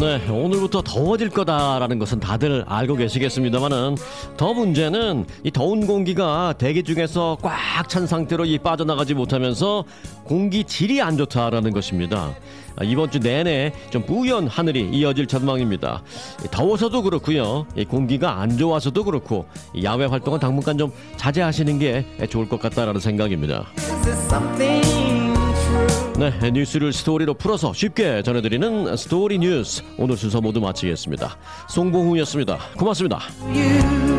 네, 오늘부터 더워질 거다라는 것은 다들 알고 계시겠습니다만은 더 문제는 이 더운 공기가 대기 중에서 꽉 찬 상태로 빠져나가지 못하면서 공기 질이 안 좋다라는 것입니다. 이번 주 내내 좀 뿌연 하늘이 이어질 전망입니다. 더워서도 그렇고요, 이 공기가 안 좋아서도 그렇고 야외 활동은 당분간 좀 자제하시는 게 좋을 것 같다라는 생각입니다. 네, 뉴스를 스토리로 풀어서 쉽게 전해드리는 스토리 뉴스, 오늘 순서 모두 마치겠습니다. 송봉훈이었습니다. 고맙습니다.